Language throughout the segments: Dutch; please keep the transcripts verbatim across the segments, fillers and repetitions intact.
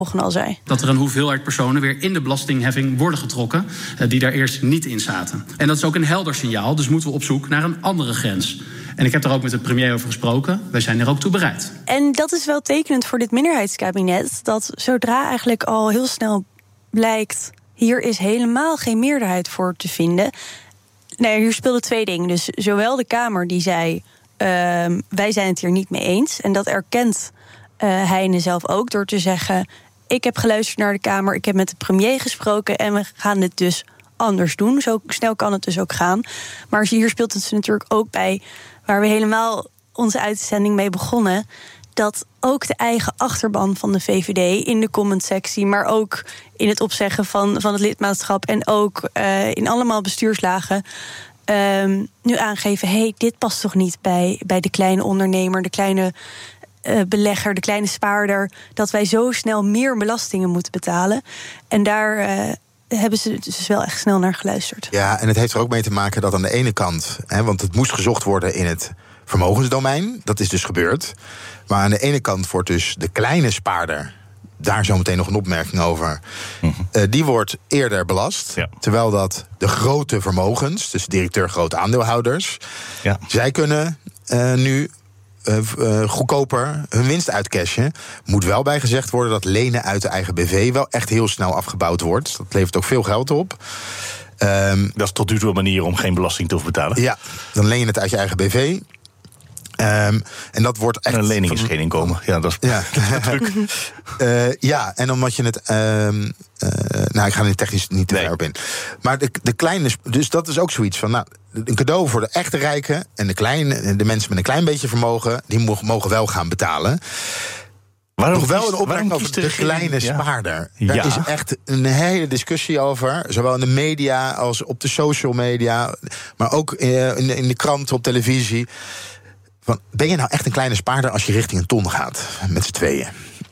al zei. Dat er een hoeveelheid personen weer in de belastingheffing worden getrokken die daar eerst niet in zaten. En dat is ook een helder signaal, dus moeten we op zoek naar een andere grens. En ik heb daar ook met de premier over gesproken. Wij zijn er ook toe bereid. En dat is wel tekenend voor dit minderheidskabinet, dat zodra eigenlijk al heel snel blijkt, hier is helemaal geen meerderheid voor te vinden. Nee, hier speelden twee dingen. Dus zowel de Kamer die zei, uh, wij zijn het hier niet mee eens. En dat erkent uh, Heine zelf ook door te zeggen, ik heb geluisterd naar de Kamer, ik heb met de premier gesproken en we gaan dit dus anders doen. Zo snel kan het dus ook gaan. Maar hier speelt het natuurlijk ook bij, waar we helemaal onze uitzending mee begonnen, dat ook de eigen achterban van de V V D in de commentsectie, maar ook in het opzeggen van, van het lidmaatschap en ook uh, in allemaal bestuurslagen um, nu aangeven, hé, hey, dit past toch niet bij, bij de kleine ondernemer, de kleine uh, belegger, de kleine spaarder, dat wij zo snel meer belastingen moeten betalen. En daar uh, hebben ze dus wel echt snel naar geluisterd. Ja, en het heeft er ook mee te maken dat aan de ene kant, hè, want het moest gezocht worden in het vermogensdomein, dat is dus gebeurd. Maar aan de ene kant wordt dus de kleine spaarder, daar zometeen nog een opmerking over, mm-hmm. uh, die wordt eerder belast. Ja. Terwijl dat de grote vermogens, dus directeur grote aandeelhouders, ja. zij kunnen uh, nu uh, uh, goedkoper hun winst uitcashen. Moet wel bij gezegd worden dat lenen uit de eigen B V wel echt heel snel afgebouwd wordt. Dat levert ook veel geld op. Um, dat is tot nu toe een manier om geen belasting te hoeven betalen. Ja, dan leen je het uit je eigen B V. Um, en dat wordt echt. En een lening is geen inkomen. Ja, dat is ja. druk. uh, ja, en omdat je het. Um, uh, nou, ik ga er technisch niet te ver nee. op in. Maar de, de kleine. Dus dat is ook zoiets van. Nou, een cadeau voor de echte rijken. En de, kleine, de mensen met een klein beetje vermogen. Die mogen wel gaan betalen. Waarom Nog wel kiest, een opmerking over de, de kleine ja. spaarder. Daar ja. is echt een hele discussie over. Zowel in de media als op de social media. Maar ook in de, in de kranten, op televisie. Van, ben je nou echt een kleine spaarder als je richting een ton gaat met z'n tweeën?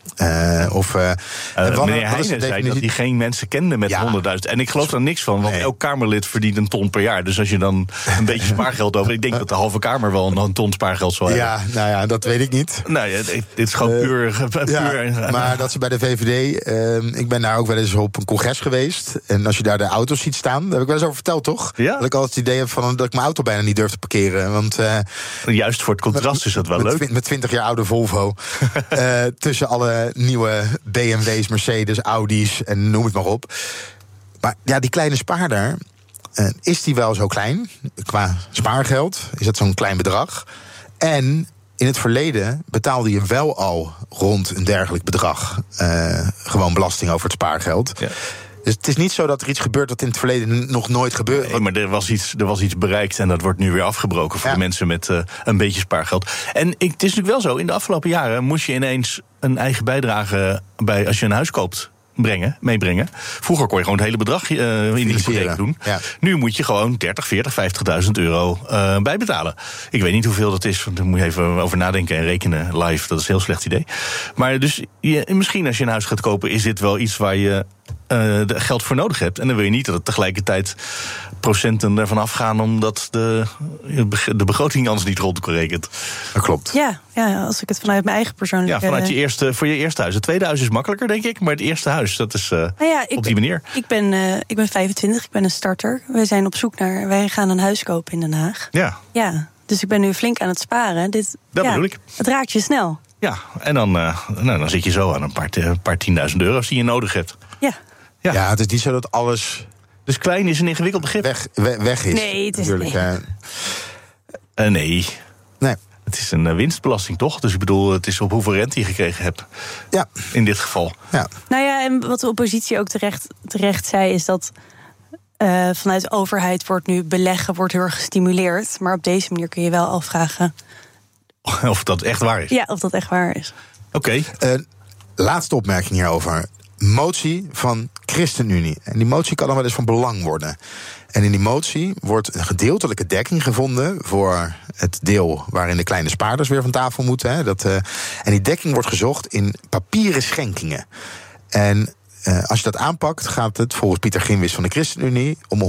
Uh, of, uh, uh, wat, meneer Heijnen zei dat hij geen mensen kende met ja. honderdduizend. En ik geloof daar niks van, want nee. elk Kamerlid verdient een ton per jaar. Dus als je dan een beetje spaargeld over... Ik denk dat de halve Kamer wel een ton spaargeld zal hebben. Ja, nou ja, dat weet ik niet. Nou ja, dit is gewoon uh, puur... puur ja, maar dat ze bij de V V D... Uh, ik ben daar ook wel eens op een congres geweest. En als je daar de auto's ziet staan... Daar heb ik wel eens over verteld, toch? Ja? Dat ik altijd het idee heb van dat ik mijn auto bijna niet durf te parkeren. Want, uh, juist voor het contrast met, is dat wel met, leuk. Met twintig jaar oude Volvo. uh, tussen alle nieuwe B M W's, Mercedes, Audi's en noem het maar op. Maar ja, die kleine spaarder, uh, is die wel zo klein? Qua spaargeld is dat zo'n klein bedrag? En in het verleden betaalde je wel al rond een dergelijk bedrag uh, gewoon belasting over het spaargeld. Ja. Dus het is niet zo dat er iets gebeurt dat in het verleden nog nooit gebeurde. Nee, maar er was, iets, er was iets bereikt en dat wordt nu weer afgebroken voor ja. de mensen met uh, een beetje spaargeld. En ik, het is natuurlijk wel zo, in de afgelopen jaren moest je ineens een eigen bijdrage bij als je een huis koopt brengen, meebrengen. Vroeger kon je gewoon het hele bedrag uh, in die hypotheek doen. Ja. Nu moet je gewoon dertig, veertig, vijftigduizend euro uh, bijbetalen. Ik weet niet hoeveel dat is, want daar moet je even over nadenken en rekenen live. Dat is een heel slecht idee. Maar dus je, misschien als je een huis gaat kopen, is dit wel iets waar je uh, geld voor nodig hebt. En dan wil je niet dat het tegelijkertijd procenten ervan afgaan omdat de, de begroting anders niet rond gerekend. Dat klopt. Ja, ja, als ik het vanuit mijn eigen persoonlijke... Ja, vanuit je eerste, voor je eerste huis. Het tweede huis is makkelijker, denk ik, maar het eerste huis, dat is uh, nou ja, op die ben, manier. Ik ben, uh, ik ben vijfentwintig, ik ben een starter. Wij zijn op zoek naar, wij gaan een huis kopen in Den Haag. Ja. Ja, dus ik ben nu flink aan het sparen. Dit, dat ja, bedoel ik. Het raakt je snel. Ja, en dan, uh, nou, dan zit je zo aan een paar, uh, paar tienduizend euro's die je nodig hebt. Ja. Ja. ja, het is niet zo dat alles... Dus klein is een ingewikkeld begrip. Weg, weg, weg is. Nee, het is natuurlijk. Nee. Uh, uh, nee. Nee. Het is een uh, winstbelasting, toch? Dus ik bedoel, het is op hoeveel rente je gekregen hebt. Ja. In dit geval. Ja. Nou ja, en wat de oppositie ook terecht, terecht zei, is dat uh, vanuit de overheid wordt nu beleggen, wordt heel erg gestimuleerd. Maar op deze manier kun je wel afvragen of dat echt waar is. Ja, of dat echt waar is. Oké. Okay. Uh, laatste opmerking hierover. Motie van ChristenUnie. En die motie kan dan wel eens van belang worden. En in die motie wordt een gedeeltelijke dekking gevonden voor het deel waarin de kleine spaarders weer van tafel moeten. Hè. Dat, uh, en die dekking wordt gezocht in papieren schenkingen. En uh, als je dat aanpakt, gaat het volgens Pieter Grimwis van de ChristenUnie om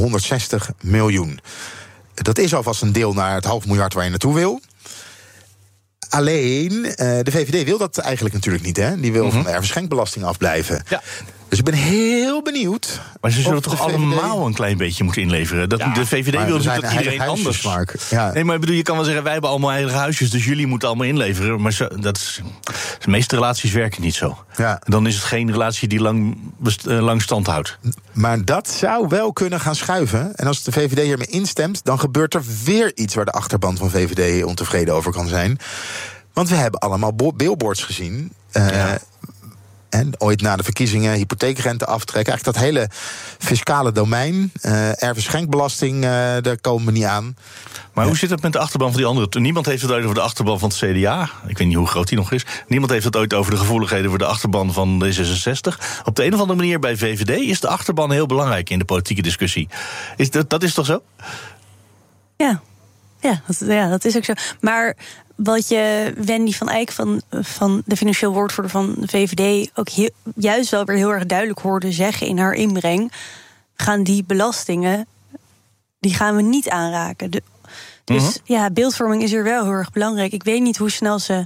alleen, uh, de V V D wil dat eigenlijk natuurlijk niet. Hè? Die wil mm-hmm. van de erfgeschenkbelasting afblijven. Ja. Dus ik ben heel benieuwd. Maar ze zullen toch V V D... allemaal een klein beetje moeten inleveren? Dat, ja, de V V D wil natuurlijk dat iedereen anders... Ja. Nee, maar ik bedoel, je kan wel zeggen, wij hebben allemaal eigen huisjes, dus jullie moeten allemaal inleveren. Maar zo, dat is, de meeste relaties werken niet zo. Ja. Dan is het geen relatie die lang, best, uh, lang stand houdt. Maar dat zou wel kunnen gaan schuiven. En als de V V D hiermee instemt, dan gebeurt er weer iets waar de achterban van V V D ontevreden over kan zijn. Want we hebben allemaal billboards gezien. Uh, ja. En ooit na de verkiezingen hypotheekrente aftrekken. Eigenlijk dat hele fiscale domein, uh, erfgeschenkbelasting, uh, daar komen we niet aan. Maar hoe zit het met de achterban van die andere? Niemand heeft het ooit over de achterban van het C D A. Ik weet niet hoe groot die nog is. Niemand heeft het ooit over de gevoeligheden voor de achterban van D zesenzestig. Op de een of andere manier bij V V D is de achterban heel belangrijk in de politieke discussie. Is dat, dat is toch zo? Ja. Ja, dat, ja, dat is ook zo. Maar wat je Wendy van Eyck van, van de financieel woordvoerder van de V V D ook heel, juist wel weer heel erg duidelijk hoorde zeggen in haar inbreng, gaan die belastingen, die gaan we niet aanraken. De, dus mm-hmm. ja, beeldvorming is hier wel heel erg belangrijk. Ik weet niet hoe snel ze,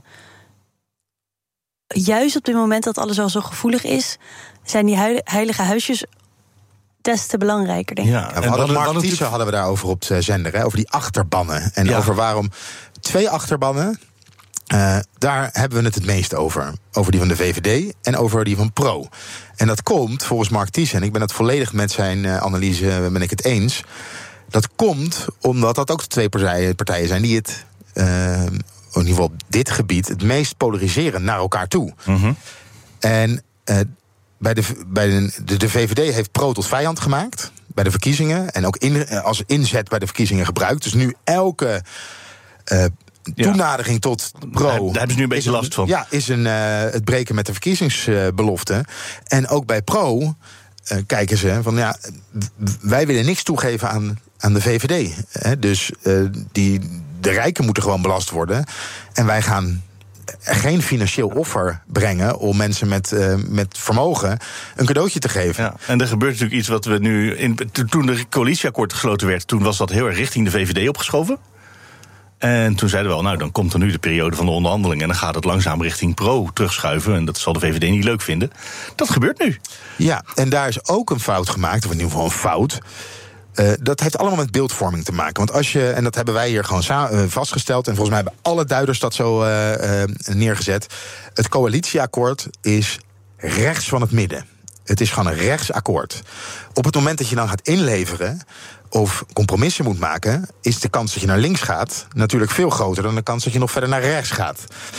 juist op dit moment dat alles al zo gevoelig is, zijn die heilige huisjes des te belangrijker, denk ik. Ja, en we hadden Mark Thiessen hadden we daarover op de zender, hè, over die achterbannen. En ja. over waarom twee achterbannen, uh, daar hebben we het het meest over. Over die van de V V D en over die van Pro. En dat komt, volgens Mark Thiessen, en ik ben het volledig met zijn uh, analyse ben ik het eens, dat komt omdat dat ook de twee partijen, partijen zijn die het, uh, in ieder geval op dit gebied, het meest polariseren naar elkaar toe. Mm-hmm. En uh, Bij, de, bij de, de, de V V D heeft Pro tot vijand gemaakt bij de verkiezingen. En ook in, als inzet bij de verkiezingen gebruikt. Dus nu elke uh, toenadering ja. tot Pro, daar, daar hebben ze nu een beetje een, last van. Ja, is een, uh, het breken met de verkiezingsbelofte. Uh, en ook bij Pro uh, kijken ze van ja, wij willen niks toegeven aan, aan de V V D. Hè? Dus uh, die, de rijken moeten gewoon belast worden. En wij gaan geen financieel offer brengen om mensen met, uh, met vermogen een cadeautje te geven. Ja, en er gebeurt natuurlijk iets wat we nu in, toen de coalitieakkoord gesloten werd, toen was dat heel erg richting de V V D opgeschoven. En toen zeiden we wel, nou, dan komt er nu de periode van de onderhandelingen en dan gaat het langzaam richting Pro terugschuiven. En dat zal de V V D niet leuk vinden. Dat gebeurt nu. Ja, en daar is ook een fout gemaakt, of in ieder geval een fout. Uh, dat heeft allemaal met beeldvorming te maken. Want als je, en dat hebben wij hier gewoon sa- uh, vastgesteld, en volgens mij hebben alle duiders dat zo uh, uh, neergezet. Het coalitieakkoord is rechts van het midden. Het is gewoon een rechtsakkoord. Op het moment dat je dan gaat inleveren of compromissen moet maken, is de kans dat je naar links gaat natuurlijk veel groter dan de kans dat je nog verder naar rechts gaat.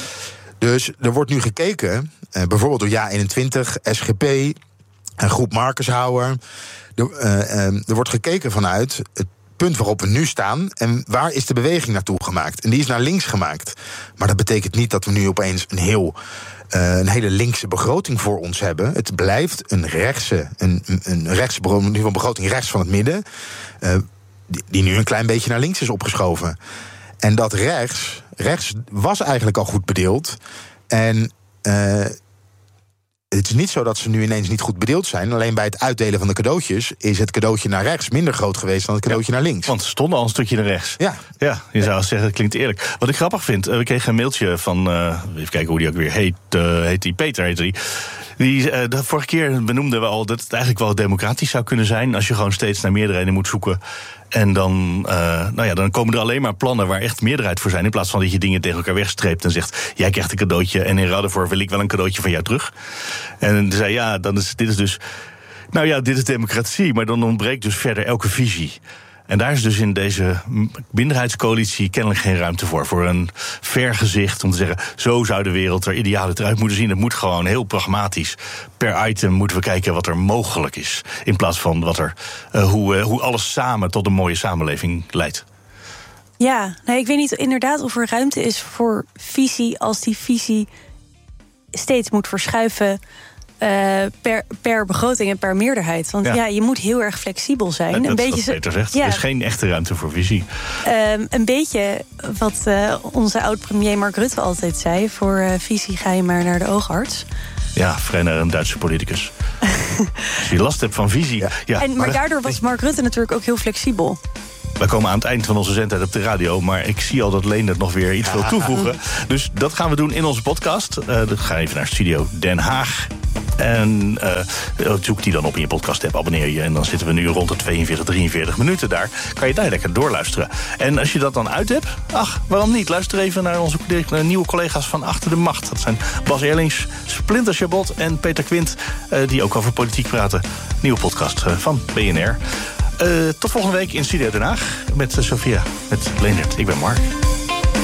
Dus er wordt nu gekeken, uh, bijvoorbeeld door Ja eenentwintig, S G P, een groep Markenshouwer. Er, uh, uh, er wordt gekeken vanuit het punt waarop we nu staan en waar is de beweging naartoe gemaakt. En die is naar links gemaakt. Maar dat betekent niet dat we nu opeens een, heel, uh, een hele linkse begroting voor ons hebben. Het blijft een rechtse, een, een rechtse begroting rechts van het midden, uh, die, die nu een klein beetje naar links is opgeschoven. En dat rechts, rechts was eigenlijk al goed bedeeld. En uh, het is niet zo dat ze nu ineens niet goed bedeeld zijn. Alleen bij het uitdelen van de cadeautjes is het cadeautje naar rechts minder groot geweest dan het cadeautje ja, naar links. Want ze stonden al een stukje naar rechts. Ja, ja je zou zeggen, dat klinkt eerlijk. Wat ik grappig vind, we kregen een mailtje van, uh, even kijken hoe die ook weer heet, uh, heet die, Peter heet die. Die, uh, de vorige keer benoemden we al dat het eigenlijk wel democratisch zou kunnen zijn als je gewoon steeds naar meerderheden moet zoeken. En dan, uh, nou ja, dan komen er alleen maar plannen waar echt meerderheid voor zijn, in plaats van dat je dingen tegen elkaar wegstreept en zegt, jij krijgt een cadeautje en in ruil daarvoor wil ik wel een cadeautje van jou terug. En dan zei ja, dan is, dit is dus, nou ja, dit is democratie, maar dan ontbreekt dus verder elke visie. En daar is dus in deze minderheidscoalitie kennelijk geen ruimte voor. Voor een vergezicht om te zeggen, zo zou de wereld er ideaal eruit moeten zien. Het moet gewoon heel pragmatisch. Per item moeten we kijken wat er mogelijk is. In plaats van wat er, uh, hoe, uh, hoe alles samen tot een mooie samenleving leidt. Ja, nee, ik weet niet inderdaad of er ruimte is voor visie als die visie steeds moet verschuiven Uh, per, per begroting en per meerderheid. Want ja. ja, je moet heel erg flexibel zijn. Ja, dat een is beetje wat Peter zegt. Ja. Er is geen echte ruimte voor visie. Um, een beetje wat uh, onze oud-premier Mark Rutte altijd zei. Voor uh, visie ga je maar naar de oogarts. Ja, vrij naar een Duitse politicus. Als je last hebt van visie. Ja. Ja, en, maar, maar daardoor was Mark Rutte natuurlijk ook heel flexibel. Wij komen aan het eind van onze zendtijd op de radio, maar ik zie al dat Leen er nog weer iets wil toevoegen. Dus dat gaan we doen in onze podcast. Uh, we gaan even naar Studio Den Haag. En uh, zoek die dan op in je podcast-app, abonneer je. En dan zitten we nu rond de tweeënveertig, drieënveertig minuten daar. Kan je daar lekker doorluisteren. En als je dat dan uit hebt, ach, waarom niet? Luister even naar onze nieuwe collega's van Achter de Macht. Dat zijn Bas Eerlings, Splinter Chabot en Peter Quint, uh, die ook over politiek praten. Nieuwe podcast uh, van B N R. Uh, tot volgende week in Studio Den Haag met uh, Sophia, met Leendert. Ik ben Mark.